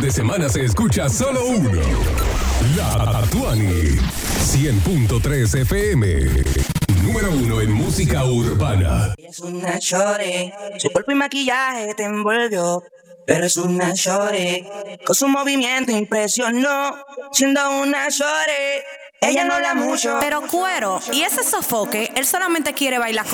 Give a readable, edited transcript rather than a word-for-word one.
de semana se escucha solo uno. La Tatuani. 100.3 FM. Número 1 en música urbana. Ella es una shorty, su cuerpo y maquillaje te envolvió. Pero es una shorty, con su movimiento impresionó. Siendo una shorty, ella no habla mucho. Pero cuero, y ese sofoque, él solamente quiere bailar con